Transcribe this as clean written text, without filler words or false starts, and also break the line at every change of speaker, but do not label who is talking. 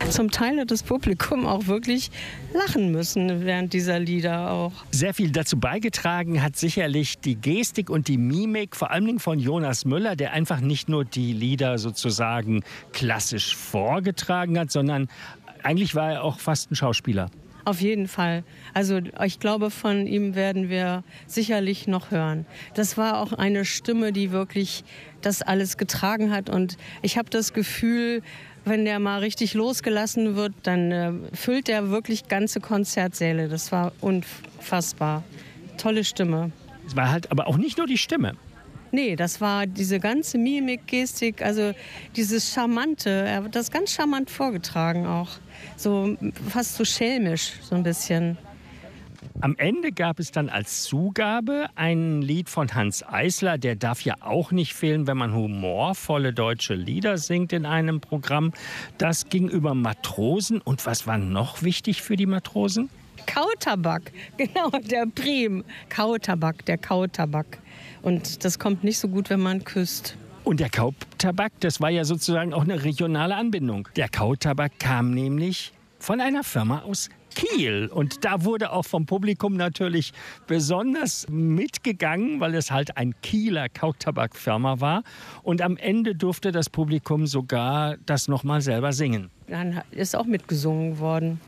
zum Teil hat das Publikum auch wirklich lachen müssen während dieser Lieder auch.
Sehr viel dazu beigetragen hat sicherlich die Gestik und die Mimik, vor allem von Jonas Müller, der einfach nicht nur die Lieder sozusagen klassisch vorgetragen hat, sondern eigentlich war er auch fast ein Schauspieler.
Auf jeden Fall. Also ich glaube, von ihm werden wir sicherlich noch hören. Das war auch eine Stimme, die wirklich das alles getragen hat. Und ich habe das Gefühl, wenn der mal richtig losgelassen wird, dann füllt der wirklich ganze Konzertsäle. Das war unfassbar. Tolle Stimme.
Es war halt aber auch nicht nur die Stimme.
Nee, das war diese ganze Mimik, Gestik, also dieses Charmante. Er hat das ganz charmant vorgetragen auch. So fast so schelmisch, so ein bisschen.
Am Ende gab es dann als Zugabe ein Lied von Hanns Eisler. Der darf ja auch nicht fehlen, wenn man humorvolle deutsche Lieder singt in einem Programm. Das ging über Matrosen. Und was war noch wichtig für die Matrosen?
Kautabak, genau, der Prim. Kautabak, der Kautabak. Und das kommt nicht so gut, wenn man küsst.
Und der Kautabak, das war ja sozusagen auch eine regionale Anbindung. Der Kautabak kam nämlich von einer Firma aus Kiel. Und da wurde auch vom Publikum natürlich besonders mitgegangen, weil es halt ein Kieler Kautabakfirma war. Und am Ende durfte das Publikum sogar das nochmal selber singen.
Dann ist auch mitgesungen worden.